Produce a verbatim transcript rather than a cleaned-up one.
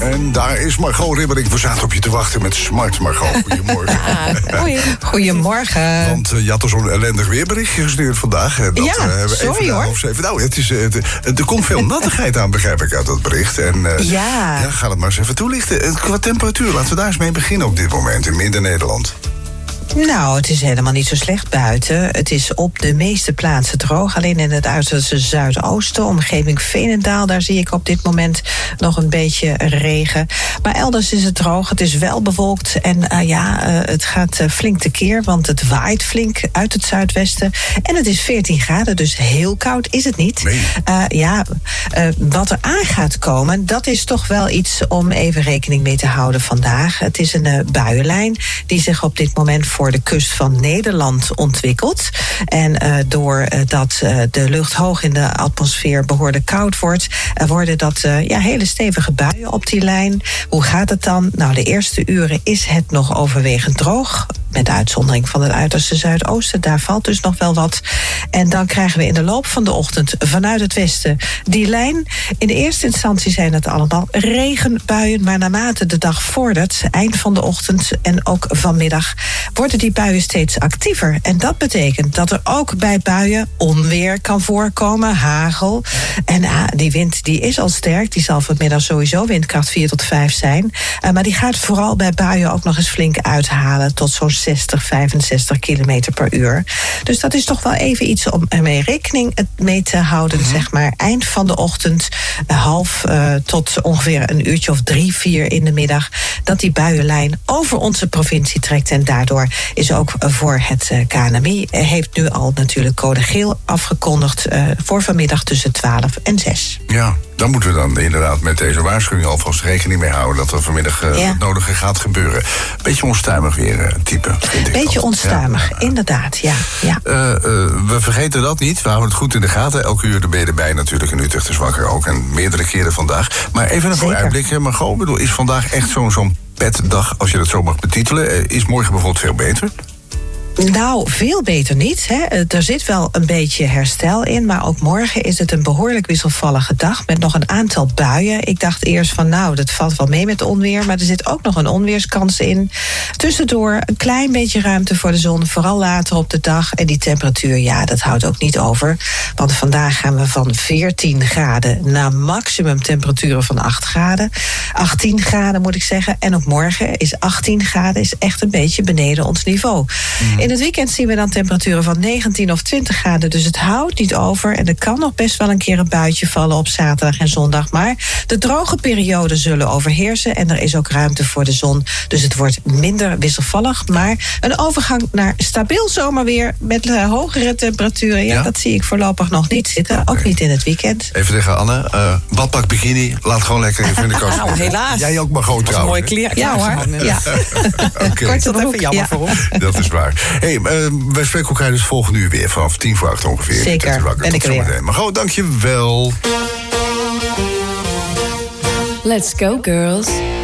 En daar is Margot Ribberink. We zaten op je te wachten met Smart, Margot. Goedemorgen. Ja, hoi. Goedemorgen. Want uh, je had er zo'n ellendig weerberichtje gestuurd vandaag. Dat, ja, uh, hebben we sorry even hoor. Even, nou, het is, uh, het, uh, er komt veel nattigheid aan, begrijp ik, uit dat bericht. En, uh, ja. ja. Ga het maar eens even toelichten. Qua temperatuur, laten we daar eens mee beginnen op dit moment in Midden-Nederland. Nou, het is helemaal niet zo slecht buiten. Het is op de meeste plaatsen droog. Alleen in het uiterste zuidoosten, omgeving Veenendaal, daar zie ik op dit moment nog een beetje regen. Maar elders is het droog. Het is wel bewolkt. En uh, ja, uh, het gaat uh, flink tekeer, want het waait flink uit het zuidwesten. En het is veertien graden, dus heel koud is het niet. Nee. Uh, ja, uh, wat er aan gaat komen, dat is toch wel iets om even rekening mee te houden vandaag. Het is een uh, buienlijn die zich op dit moment voor voor de kust van Nederland ontwikkeld. En uh, doordat uh, de lucht hoog in de atmosfeer behoorlijk koud wordt, uh, worden dat uh, ja, hele stevige buien op die lijn. Hoe gaat het dan? Nou, de eerste uren is het nog overwegend droog. Met uitzondering van het uiterste zuidoosten. Daar valt dus nog wel wat. En dan krijgen we in de loop van de ochtend vanuit het westen die lijn. In de eerste instantie zijn het allemaal regenbuien. Maar naarmate de dag vordert, eind van de ochtend en ook vanmiddag, worden die buien steeds actiever. En dat betekent dat er ook bij buien onweer kan voorkomen, hagel. En uh, die wind die is al sterk. Die zal vanmiddag sowieso windkracht vier tot vijf zijn. Uh, maar die gaat vooral bij buien ook nog eens flink uithalen tot zo'n zestig, vijfenzestig kilometer per uur. Dus dat is toch wel even iets om ermee rekening mee te houden. Mm-hmm. Zeg maar eind van de ochtend, uh, half uh, tot ongeveer een uurtje of drie, vier in de middag, dat die buienlijn over onze provincie trekt. En daardoor is ook voor het uh, K N M I, uh, heeft nu al natuurlijk code geel afgekondigd uh, voor vanmiddag tussen twaalf en zes. Ja, dan moeten we dan inderdaad met deze waarschuwing alvast rekening mee houden dat er vanmiddag uh, ja. het nodige gaat gebeuren. Beetje onstuimig weer, uh, type, vind ik. Beetje dan. onstuimig, ja. inderdaad, ja. ja. Uh, uh, we vergeten dat niet, we houden het goed in de gaten. Elke uur ben je erbij natuurlijk, in Utrecht is wakker ook. En meerdere keren vandaag. Maar even een vooruitblik, Margot, bedoel, is vandaag echt zo'n zo'n petdag, als je dat zo mag betitelen? Uh, is morgen bijvoorbeeld veel beter? Nou, veel beter niet. Hè. Er zit wel een beetje herstel in, maar ook morgen is het een behoorlijk wisselvallige dag met nog een aantal buien. Ik dacht eerst van nou, dat valt wel mee met onweer, maar er zit ook nog een onweerskans in. Tussendoor een klein beetje ruimte voor de zon, vooral later op de dag. En die temperatuur, ja, dat houdt ook niet over. Want vandaag gaan we van veertien graden naar maximumtemperaturen van acht graden. achttien graden moet ik zeggen. En ook morgen is achttien graden, is echt een beetje beneden ons niveau. Mm. In het weekend zien we dan temperaturen van negentien of twintig graden. Dus het houdt niet over. En er kan nog best wel een keer een buitje vallen op zaterdag en zondag. Maar de droge perioden zullen overheersen. En er is ook ruimte voor de zon. Dus het wordt minder wisselvallig. Maar een overgang naar stabiel zomerweer met uh, hogere temperaturen. Ja, ja, dat zie ik voorlopig nog niet zitten. Ook niet in het weekend. Even tegen Anne. Uh, badpak bikini. Laat gewoon lekker even in de kast. Nou, helaas. Jij ook maar gewoon trouwens. Een mooie kleer. Ja hoor. Ja. Okay. Korte broek. Even jammer ja. voor ons. Dat is waar. Hey, uh, wij spreken elkaar dus volgende uur weer vanaf tien voor acht ongeveer. Zeker, ben ik er weer. Maar goed, dank je wel. Let's go, girls.